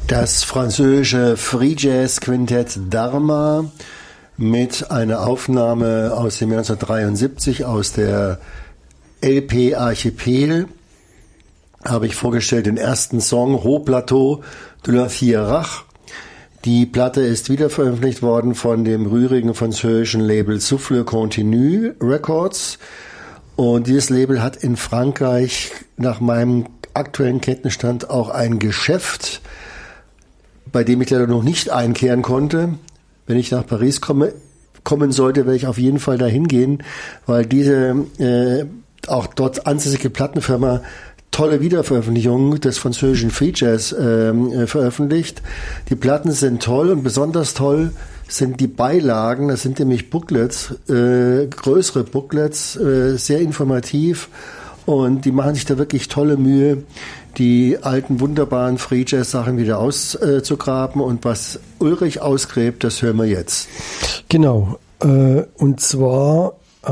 Das französische Free Jazz Quintett Dharma mit einer Aufnahme aus dem Jahr 1973 aus der LP Archipel habe ich vorgestellt den ersten Song Haut Plateau de la Thiérache. Die Platte ist wiederveröffentlicht worden von dem rührigen französischen Label Souffle Continu Records und dieses Label hat in Frankreich nach meinem aktuellen Kenntnisstand auch ein Geschäft, bei dem ich leider noch nicht einkehren konnte. Wenn ich nach Paris kommen sollte, werde ich auf jeden Fall dahin gehen, weil diese auch dort ansässige Plattenfirma tolle Wiederveröffentlichungen des französischen Free Jazz veröffentlicht. Die Platten sind toll und besonders toll sind die Beilagen. Das sind nämlich Booklets, größere Booklets, sehr informativ und die machen sich da wirklich tolle Mühe, die alten wunderbaren Free Jazz Sachen wieder auszugraben und was Ulrich ausgräbt, das hören wir jetzt. Genau, und zwar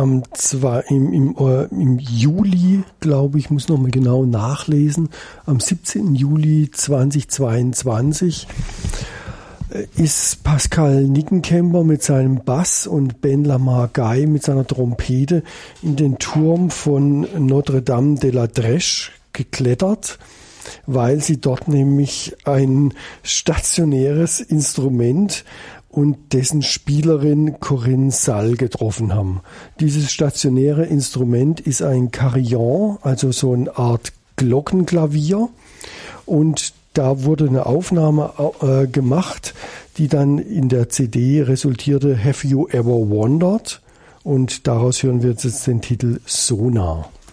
im Juli, glaube ich, muss noch mal genau nachlesen, am 17. Juli 2022 ist Pascal Nickenkemper mit seinem Bass und Ben Lamar Guy mit seiner Trompete in den Turm von Notre-Dame de la Drèche geklettert, weil sie dort nämlich ein stationäres Instrument und dessen Spielerin Corinne Sall getroffen haben. Dieses stationäre Instrument ist ein Carillon, also so eine Art Glockenklavier, und da wurde eine Aufnahme gemacht, die dann in der CD resultierte Have You Ever Wondered? Und daraus hören wir jetzt den Titel Sonar.